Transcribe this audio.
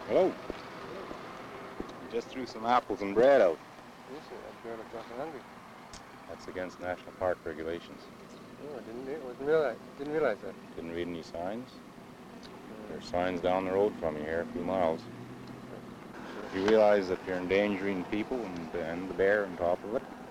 Hello. Just threw some apples and bread out. Yes, sir. I'm sure I'm fucking hungry. That's against national park regulations. Oh, didn't realize that. Didn't read any signs. There's signs down the road from you here, a few miles. Sure. You realize that you're endangering people and the bear on top of it?